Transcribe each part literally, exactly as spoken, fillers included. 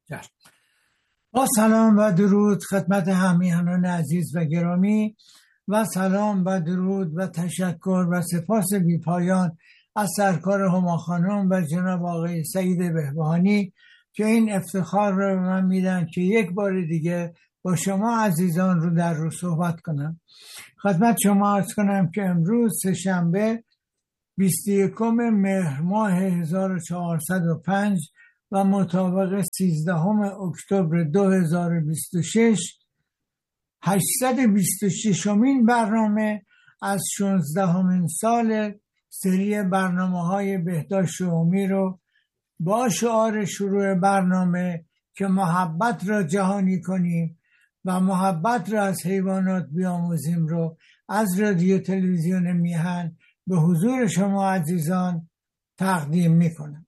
با سلام و درود خدمت همیهنان عزیز و گرامی و سلام و درود و تشکر و سپاس بی پایان از سرکار هما خانم و جناب آقای سعید بهبهانی که این افتخار رو به من میدن که یک بار دیگه با شما عزیزان رو در رو صحبت کنم. خدمت شما عرض کنم که امروز سه‌شنبه بیست و یکم مهر ماه هزار و چهارصد و پنج و مطابق سیزدهم اکتبر دو هزار و بیست و شش هشتصد و بیست و ششمین برنامه از شانزدهمین سال سری برنامه های بهداشت عمومی رو با شعار شروع برنامه که محبت را جهانی کنیم و محبت را از حیوانات بیاموزیم رو از رادیو تلویزیون میهن به حضور شما عزیزان تقدیم میکنم.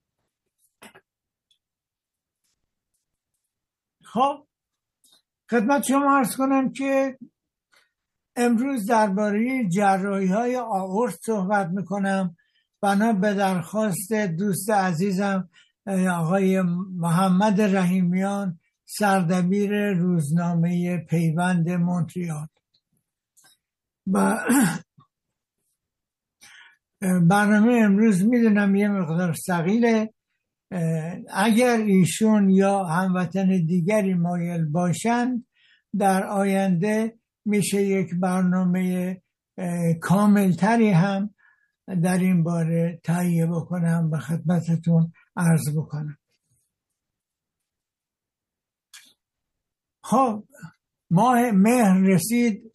خب خدمت شما عرض کنم که امروز درباره جراحی های آئورت صحبت میکنم بنا به درخواست دوست عزیزم آقای محمد رحیمیان سردبیر روزنامه پیوند مونتریال. و برنامه امروز میدونم یه مقدار ثقیله، اگر ایشون یا هموطن دیگری مایل باشند در آینده میشه یک برنامه کاملتری هم در این باره تهیه بکنم و خدمتتون عرض بکنم. خب ماه مهر رسید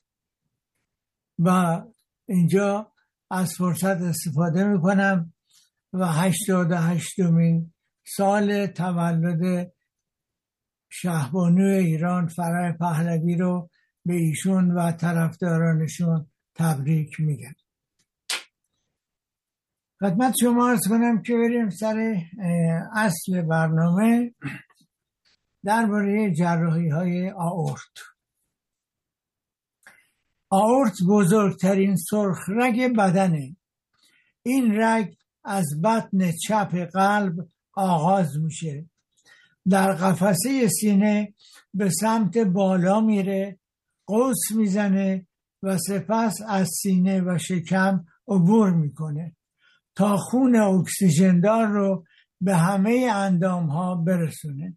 و اینجا از فرصت استفاده میکنم و هشتاد و هشتمین سال تولد شهبانو ایران فرح پهلوی رو به ایشون و طرفدارانشون تبریک میگم. خدمت شما عرض کنم که بریم سر اصل برنامه درباره جراحی های آئورت. آئورت بزرگترین سرخ رگ بدنه. این رگ از بطن چپ قلب آغاز میشه، در قفسه سینه به سمت بالا میره، قوس میزنه و سپس از سینه و شکم عبور میکنه تا خون اکسیژندار رو به همه اندام ها برسونه.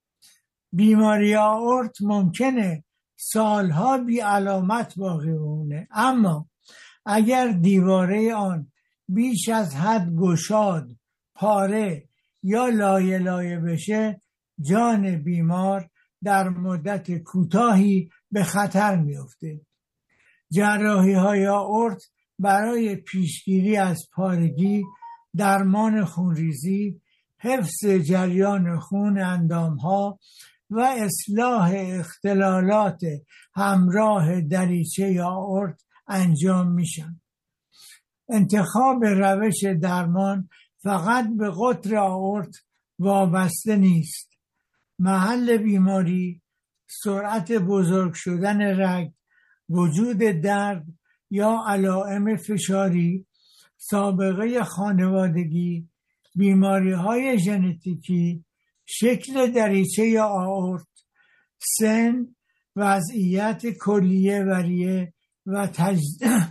بیماری آئورت ممکنه سالها بی علامت باقی بمونه، اما اگر دیواره آن بیش از حد گشاد، پاره یا لایه لایه بشه، جان بیمار در مدت کوتاهی به خطر میفته. جراحی های آئورت برای پیشگیری از پارگی، درمان خونریزی، حفظ جریان خون اندام ها و اصلاح اختلالات همراه دریچه آئورت انجام میشن. انتخاب روش درمان فقط به قطر آئورت وابسته نیست. محل بیماری، سرعت بزرگ شدن رگ، وجود درد یا علائم فشاری، سابقه خانوادگی، بیماری‌های ژنتیکی، شکل دریچه آئورت، سن، وضعیت کلیه وریه و تج...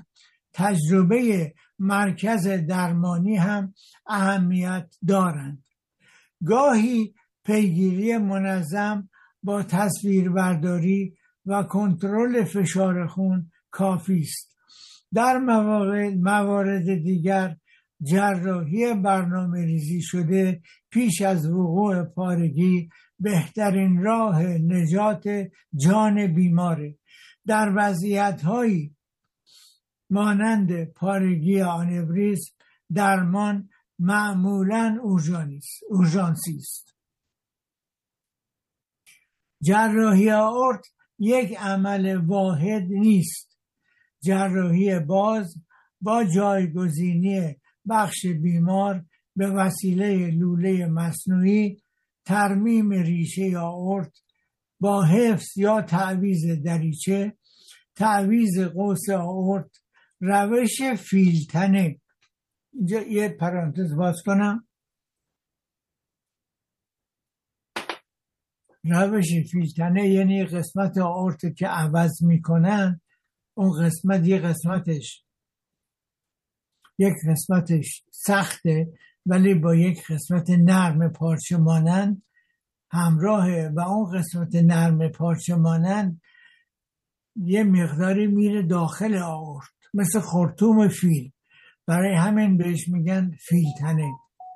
تجربه مرکز درمانی هم اهمیت دارند. گاهی پیگیری منظم با تصویربرداری و کنترل فشار خون کافی است. در موارد دیگر جراحی برنامه ریزی شده پیش از وقوع پارگی بهترین راه نجات جان بیماره. در وضعیت‌هایی مانند پارگی آنوریسم درمان معمولاً اورژانسی است. جراحی آئورت یک عمل واحد نیست. جراحی باز با جایگزینی بخش بیمار به وسیله لوله مصنوعی، ترمیم ریشه آئورت با حفظ یا تعویض دریچه، تعویض قوس آئورت، روش فیلتنه. اینجا یه پرانتز باز کنم. روش فیلتنه یعنی قسمت آورت که عوض میکنن، اون قسمت یه قسمتش یک قسمتش سخته ولی با یک قسمت نرم پارچه مانند همراهه و اون قسمت نرم پارچه مانند یه مقداری میره داخل آورت مثل خرطوم فیل، برای همین بهش میگن فیلتنه.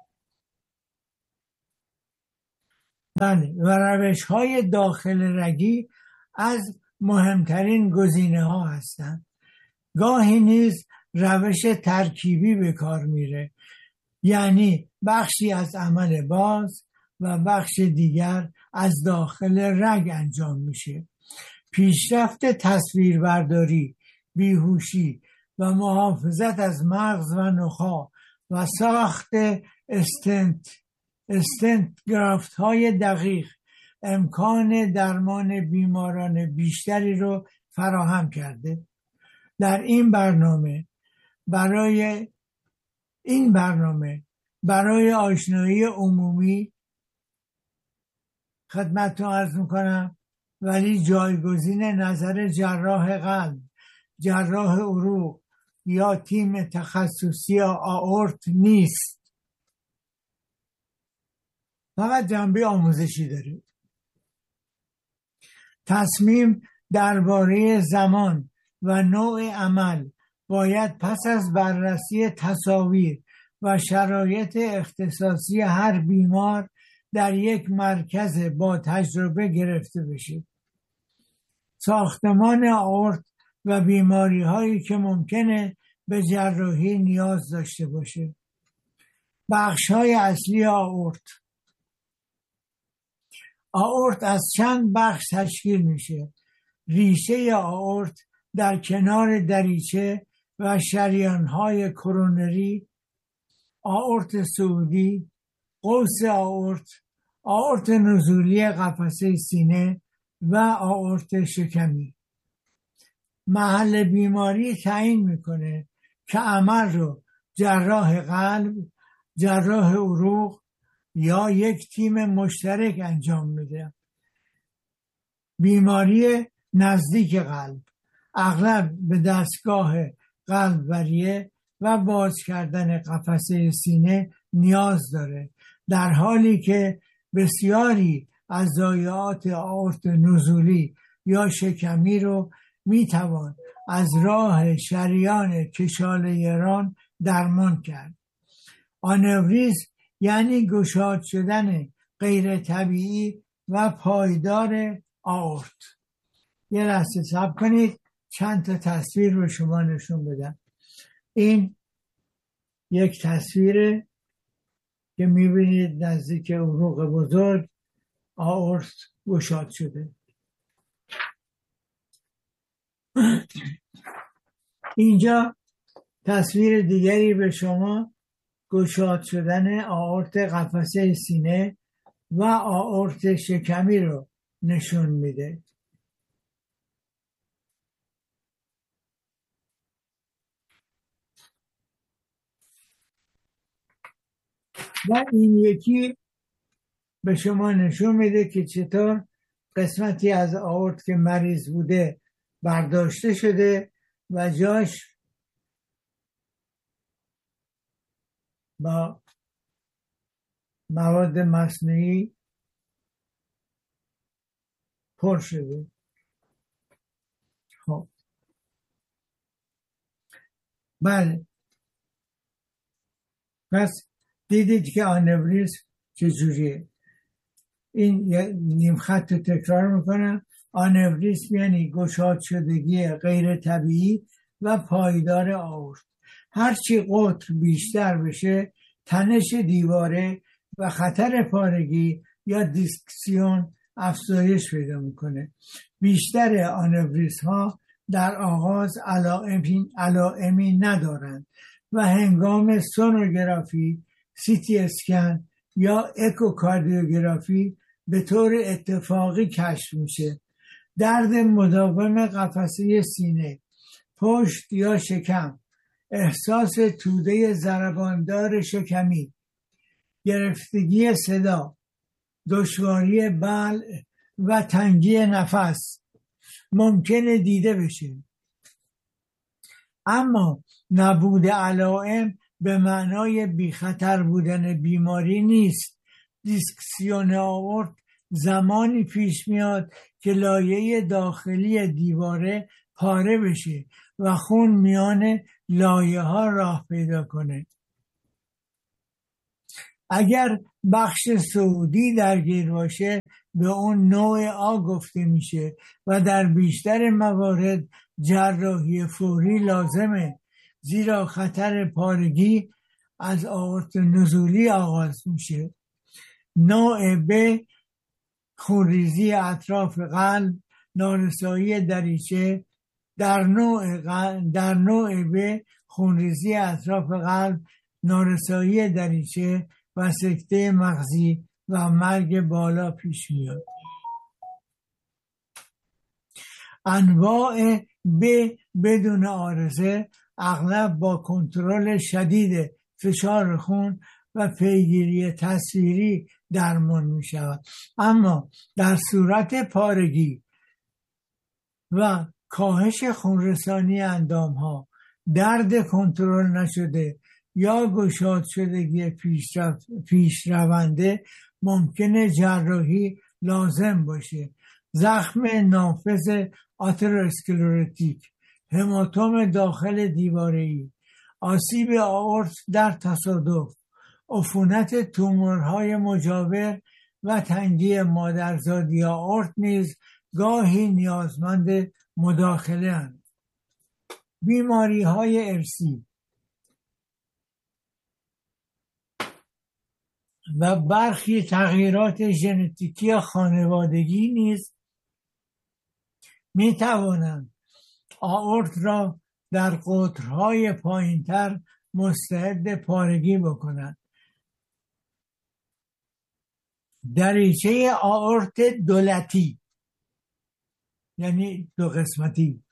بله، و روش های داخل رگی از مهمترین گزینه ها هستند. گاهی نیز روش ترکیبی به کار میره، یعنی بخشی از عمل باز و بخش دیگر از داخل رگ انجام میشه. پیشرفت تصویربرداری، بیهوشی و محافظت از مغز و نخاع و ساخت استنت استنت گرافت های دقیق امکان درمان بیماران بیشتری رو فراهم کرده. در این برنامه برای این برنامه برای آشنایی عمومی خدمتتون عرض میکنم، ولی جایگزین نظر جراح قلب، جراح عروق یا تیم تخصصی آئورت نیست. فقط جنبه آموزشی داره. تصمیم درباره زمان و نوع عمل باید پس از بررسی تصاویر و شرایط اختصاصی هر بیمار در یک مرکز با تجربه گرفته بشه. ساختمان آئورت و بیماری هایی که ممکنه به جراحی نیاز داشته باشه. بخش های اصلی آئورت. آئورت از چند بخش تشکیل میشه. ریشه آئورت در کنار دریچه و شریان های کرونری، آئورت صعودی، قوس آئورت، آئورت نزولی قفسه سینه و آئورت شکمی. محل بیماری تعیین میکنه که عمل رو جراح قلب، جراح عروق یا یک تیم مشترک انجام میده. بیماری نزدیک قلب اغلب به دستگاه قلب‌وریه و باز کردن قفسه سینه نیاز داره، در حالی که بسیاری از ضایعات آئورت نزولی یا شکمی رو میتوان از راه شریان کشاله ران درمان کرد. آنوریزم یعنی گشاد شدن غیر طبیعی و پایدار آئورت. یه لحظه صبر کنید چند تا تصویر رو شما نشون بدم. این یک تصویره که میبینید نزدیک عروق بزرگ آئورت گشاد شده. اینجا تصویر دیگری به شما گشاد شدن آئورت قفسه سینه و آئورت شکمی رو نشون میده. و این یکی به شما نشون میده که چطور قسمتی از آئورت که مریض بوده برداشته شده و جاش با مواد مصنوعی پر شده. خب بله، پس دیدید که آنوریزم چجوریه. این نیم خط تکرار میکنم. آنوریزم یعنی گشاد شدگی غیر طبیعی و پایدار آئورت. هرچی قطر بیشتر بشه تنش دیواره و خطر پارگی یا دیسکسیون افزایش پیدا میکنه. بیشتر آنوریزم ها در آغاز علائمی, علائمی ندارند و هنگام سونوگرافی، سی تی اسکن یا اکوکاردیوگرافی به طور اتفاقی کشف میشه. درد مداوم قفسه سینه، پشت یا شکم، احساس توده ضرباندار شکمی، گرفتگی صدا، دشواری بلع و تنگی نفس ممکنه دیده بشه، اما نبود علائم به معنای بی خطر بودن بیماری نیست. دیسکسیون آورت زمانی پیش میاد که لایه داخلی دیواره پاره بشه و خون میان لایه ها راه پیدا کنه. اگر بخش صعودی درگیر باشه به اون نوع آ گفته میشه و در بیشتر موارد جراحی فوری لازمه، زیرا خطر پارگی از آورت نزولی آغاز میشه. نوع ب خونریزی اطراف قلب، نارسایی دریچه. در نوع قلب، در نوع ب خونریزی اطراف قلب، نارسایی دریچه و سکته مغزی و مرگ بالا پیش میاد. انواع ب بدون عارضه اغلب با کنترل شدید فشار خون و پیگیری تصویری درمان می شود، اما در صورت پارگی و کاهش خونرسانی اندام ها، درد کنترل نشده یا گشاد شدگی پیشرفت پیشرونده ممکنه جراحی لازم باشه. زخم نافذ آترواسکلروتیک، هماتوم داخل دیواره‌ای، آسیب آورت در تصادف، عفونت تومورهای مجاور و تنگی مادرزادی آورت نیز گاهی نیازمند مداخله اند. بیماری های ارثی و برخی تغییرات ژنتیکی خانوادگی نیز می توانند آورت را در قطرهای پایینتر مستعد پارگی بکنند. دریچه آورت دولتی یعنی دو قسمتی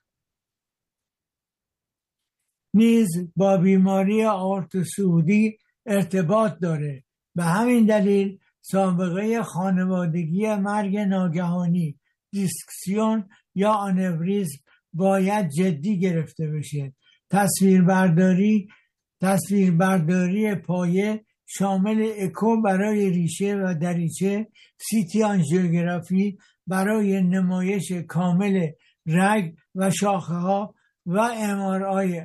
نیز با بیماری آورت صعودی ارتباط داره. به همین دلیل سابقه خانوادگی مرگ ناگهانی، دیسکسیون یا آنوریزم باید جدی گرفته بشه. تصویربرداری تصویربرداری پایه شامل اکو برای ریشه و دریچه، سیتی آنژیوگرافی برای نمایش کامل رگ و شاخه ها و ام آر آی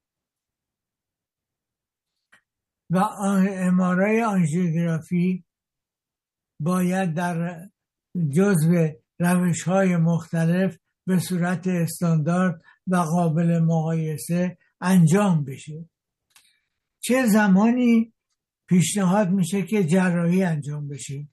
و ام آر آی آنژیوگرافی باید در جزو روش‌های مختلف به صورت استاندارد و قابل مقایسه انجام بشه. چه زمانی پیشنهاد میشه که جراحی انجام بشه؟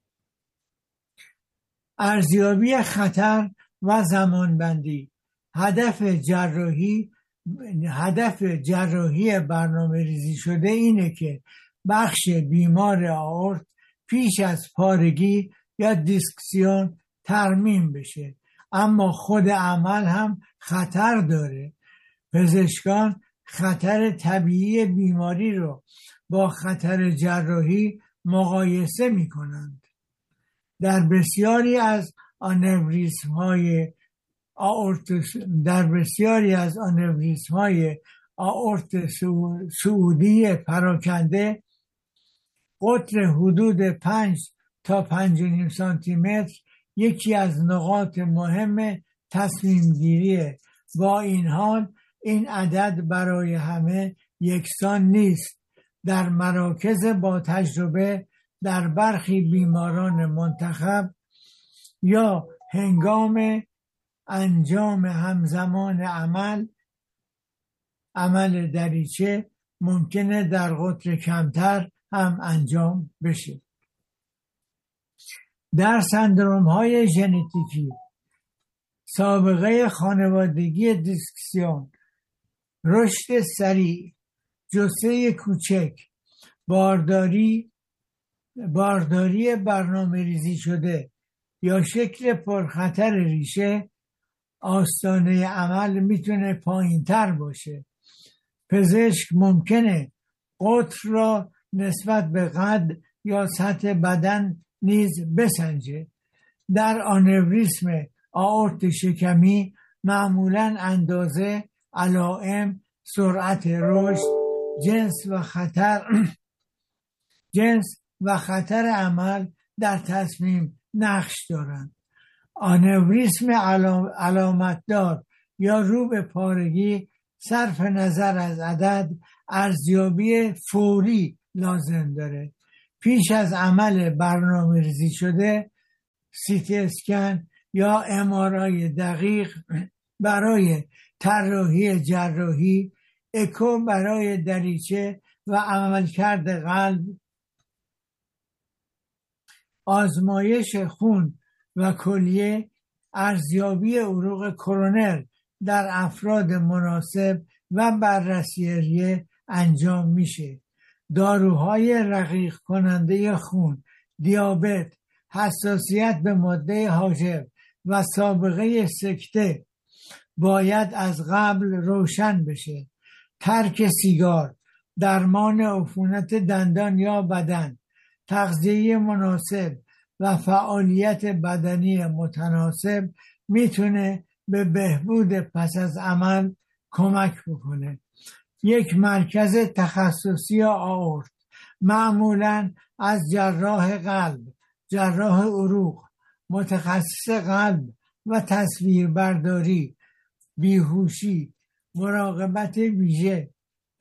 ارزیابی خطر و زمانبندی. هدف جراحی هدف جراحی برنامه ریزی شده اینه که بخش بیمار آورت پیش از پارگی یا دیسکسیون ترمیم بشه، اما خود عمل هم خطر داره. پزشکان خطر طبیعی بیماری رو با خطر جراحی مقایسه می کنند. در بسیاری از آنوریسم های آورت در بسیاری از آنوریسم های آورت صعودی پراکنده قطر حدود پنج تا پنج و نیم سانتی متر یکی از نقاط مهم تصمیم گیریه. با این حال این عدد برای همه یکسان نیست. در مراکز با تجربه در برخی بیماران منتخب یا هنگام انجام همزمان عمل عمل دریچه ممکنه در قطر کمتر هم انجام بشه. در سندروم های ژنتیکی، سابقه خانوادگی دیسکسیون، رشد سریع، جثه کوچک، بارداری بارداری برنامه ریزی شده یا شکل پرخطر ریشه، آستانه عمل میتونه پایین تر باشه. پزشک ممکنه قطر را نسبت به قد یا سطح بدن نیز بسنجه. در آنوریسم آئورت شکمی معمولاً اندازه، علائم، سرعت رشد، جنس و خطر جنس و خطر عمل در تصمیم نقش دارند. آنوریسم علامتدار یا رو به پارگی صرف نظر از عدد ارزیابی فوری لازم داره. پیش از عمل برنامه ریزی شده سیتی اسکن یا ام آر آی دقیق برای طراحی جراحی، اکو برای دریچه و عملکرد قلب، آزمایش خون و کلیه، ارزیابی عروق کرونر در افراد مناسب و بررسی ریه انجام میشه. داروهای رقیق کننده خون، دیابت، حساسیت به ماده حاجب و سابقه سکته باید از قبل روشن بشه. ترک سیگار، درمان عفونت دندان یا بدن، تغذیه مناسب و فعالیت بدنی متناسب میتونه به بهبود پس از عمل کمک بکنه. یک مرکز تخصصی آئورت معمولاً از جراح قلب، جراح عروق، متخصص قلب و تصویربرداری، بیهوشی، مراقبت ویژه،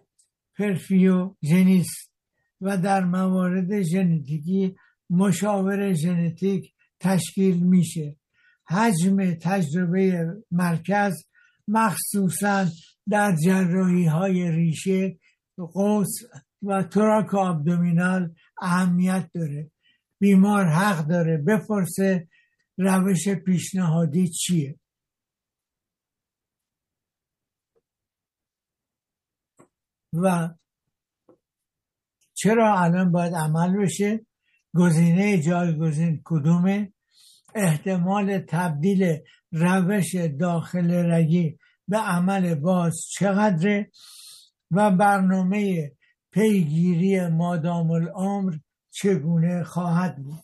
پرفیوژنیست و در موارد ژنتیکی مشاور ژنتیک تشکیل میشه. حجم تجربه مرکز مخصوصاً در جراحی های ریشه، قوس و توراک ابدومینال اهمیت داره. بیمار حق داره بپرسه روش پیشنهادی چیه. و چرا الان باید عمل بشه؟ گزینه جایگزین کدومه؟ احتمال تبدیل روش داخل رگی به عمل باز چقدره؟ و برنامه پیگیری مادام العمر چگونه خواهد بود؟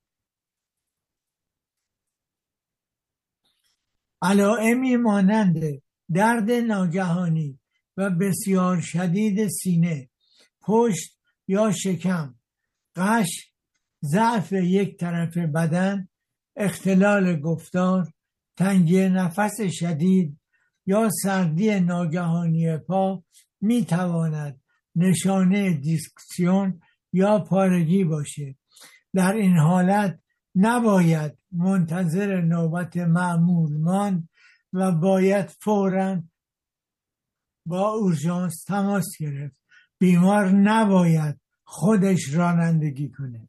علائمی مانند درد ناگهانی و بسیار شدید سینه، پشت یا شکم، قش، ضعف یک طرف بدن، اختلال گفتار، تنگی نفس شدید یا سردی ناگهانی پا می تواند نشانه دیسکسیون یا پارگی باشه. در این حالت نباید منتظر نوبت معمول ماند و باید فوراً با اورژانس تماس گرفت. بیمار نباید خودش رانندگی کنه.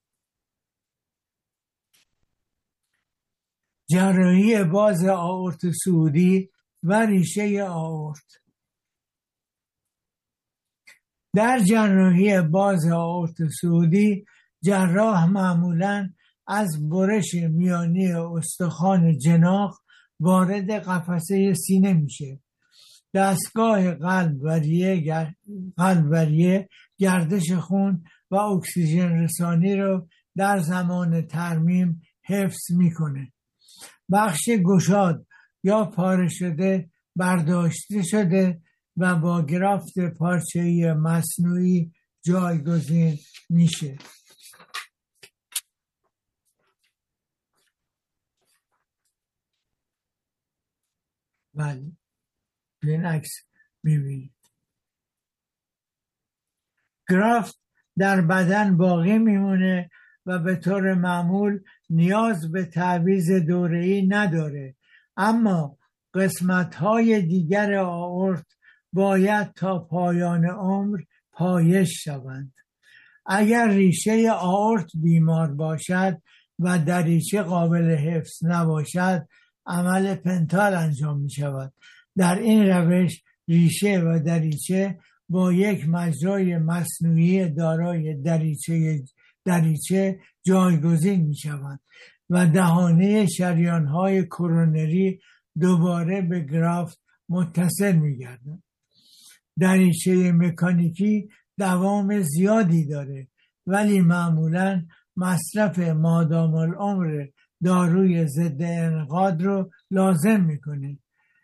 جراحی باز آئورت صعودی و ریشه آئورت. در جراحی باز آئورت صعودی جراح معمولاً از برش میانی استخوان جناح وارد قفسه سینه میشه. دستگاه قلب و ریه قلب و ریه گردش خون و اکسیژن رسانی رو در زمان ترمیم حفظ میکنه. بخش گشاد یا پاره شده برداشته شده و با گرافت پارچه‌ای مصنوعی جایگزین میشه. بله، این عکس میبینید. گرافت در بدن باقی میمونه و به طور معمول نیاز به تعویض دوره‌ای نداره، اما قسمت‌های دیگر آئورت باید تا پایان عمر پایش شوند. اگر ریشه آئورت بیمار باشد و دریچه قابل حفظ نباشد، عمل پنتال انجام می شود. در این روش ریشه و دریچه با یک مجرای مصنوعی دارای دریچه دریچه جایگزین می شوند و دهانه شریان های کرونری دوباره به گرافت متصل می گردند. دریچه مکانیکی دوام زیادی داره ولی معمولاً مصرف مادام العمر داروی ضد انقاد رو لازم میکنه.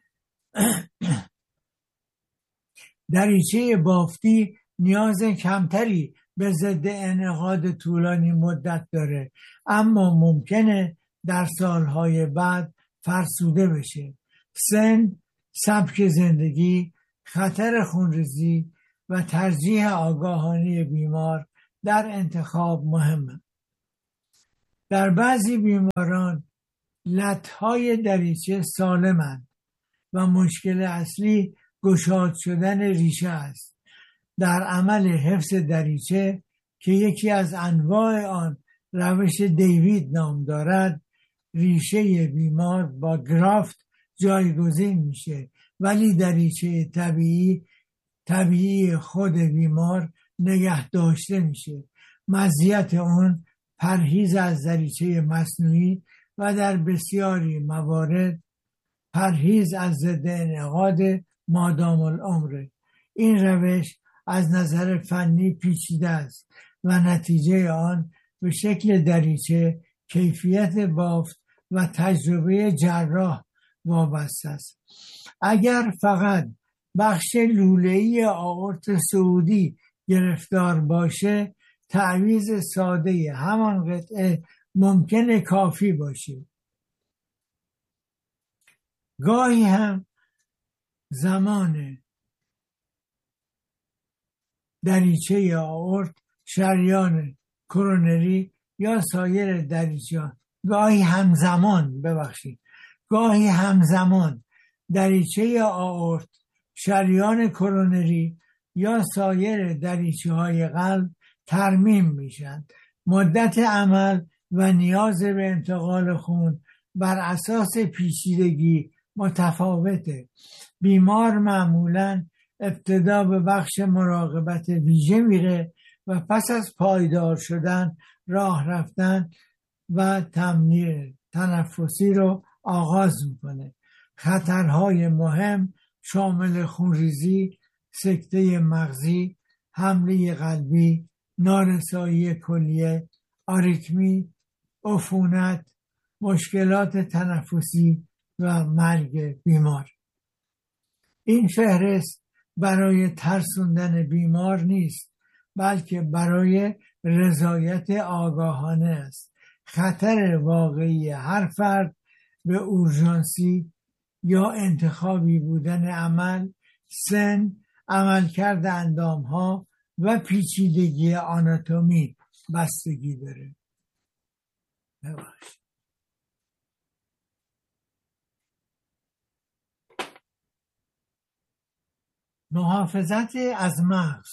دریچه بافتی نیاز کمتری به ضد انعقاد طولانی مدت داره، اما ممکنه در سالهای بعد فرسوده بشه. سن، سبک زندگی، خطر خونریزی و ترجیح آگاهانه بیمار در انتخاب مهمه. در بعضی بیماران لثهای دریچه سالمند و مشکل اصلی گشاد شدن ریشه است. در عمل حفظ دریچه که یکی از انواع آن روش دیوید نام دارد، ریشه بیمار با گرافت جایگزین میشه، ولی دریچه طبیعی طبیعی خود بیمار نگه داشته میشه. مزیت اون پرهیز از دریچه مصنوعی و در بسیاری موارد پرهیز از ضد انعقاد مادام العمره. این روش از نظر فنی پیچیده است و نتیجه آن به شکل دریچه، کیفیت بافت و تجربه جراح وابسته است. اگر فقط بخش لوله‌ای آئورت صعودی گرفتار باشه، تعویض ساده همان قطعه ممکنه کافی باشه. گاهی هم زمان دریچه آئورت، شریان کرونری یا سایر دریچه گاهی همزمان ببخشید گاهی همزمان دریچه آئورت، شریان کرونری یا سایر دریچه های قلب ترمیم میشن. مدت عمل و نیاز به انتقال خون بر اساس پیچیدگی متفاوته. بیمار معمولاً ابتدا به بخش مراقبت ویژه میره و پس از پایدار شدن راه رفتن و تمرین تنفسی رو آغاز میکنه. خطرهای مهم شامل خونریزی، سکته مغزی، حمله قلبی، نارسایی کلیه، آریتمی، عفونت، مشکلات تنفسی و مرگ بیمار. این فهرست برای ترسوندن بیمار نیست، بلکه برای رضایت آگاهانه است. خطر واقعی هر فرد به اورژانسی یا انتخابی بودن عمل، سن، عملکرد اندامها و پیچیدگی آناتومی بستگی داره. ببخشید. محافظت از مغز.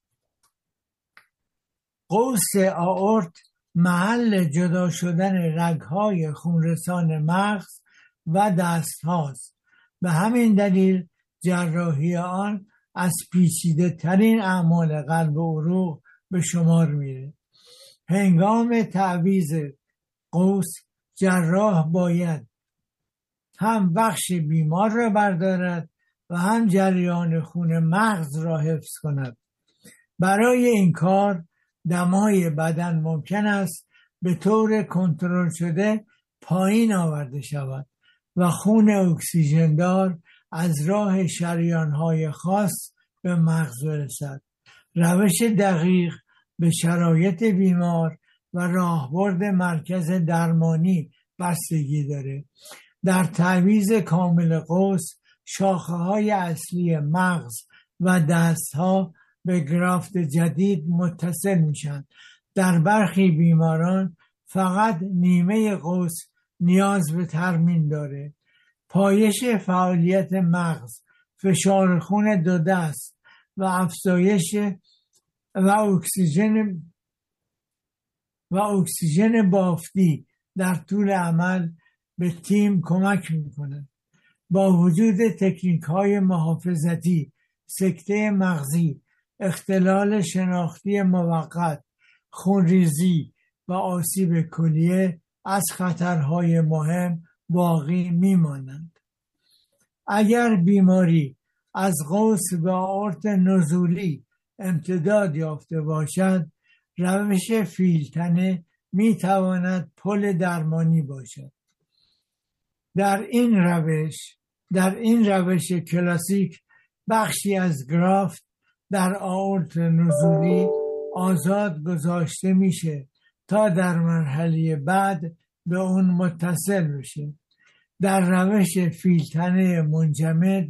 قوس آئورت محل جدا شدن رگ‌های خونرسان مغز و دست هاست. به همین دلیل جراحی آن از پیچیده ترین اعمال قلب و عروق به شمار میره. هنگام تعویض قوس جراح باید هم بخش بیمار را بردارد و هم جریان خون مغز را حفظ کند. برای این کار دمای بدن ممکن است به طور کنترل شده پایین آورده شود و خون اکسیژندار از راه شریان‌های خاص به مغز برسد. روش دقیق به شرایط بیمار و راهبرد مرکز درمانی بستگی داره. در تعویض کامل قوس شاخه‌های اصلی مغز و دستها به گرافت جدید متصل میشن. در برخی بیماران فقط نیمه قوس نیاز به ترمیم داره. پایش فعالیت مغز، فشار خون دو دست و افزایش و اکسیژن و اکسیژن بافتی در طول عمل به تیم کمک میکنه. با وجود تکنیک های محافظتی، سکته مغزی، اختلال شناختی موقت، خونریزی و آسیب کلیه از خطرهای مهم باقی میمانند. اگر بیماری از قوس به آئورت نزولی امتداد یافته باشد، روش فیلتنه میتواند پل درمانی باشد. در این روش در این روش کلاسیک بخشی از گرافت در آئورت نزولی آزاد گذاشته میشه تا در مرحله بعد به اون متصل بشه. در روش فیلتنه منجمد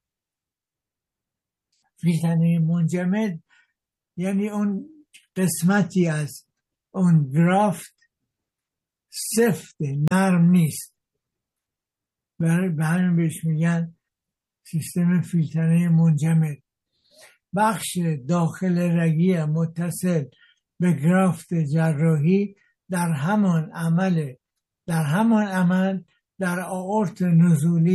فیلتنه منجمد یعنی اون قسمتی از اون گرافت سفت نرم نیست، به همین بهش میگن سیستم فیلترینگ منجمد. بخش داخل رگی متصل به گرافت جراحی در همان عمل در همان عمل در آئورت نزولی